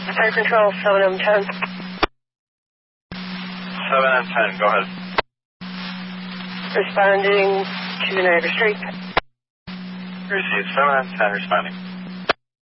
Fire Control, 7M10. 7M10, go ahead. Responding to Niagara Street. Received, 7M10 responding.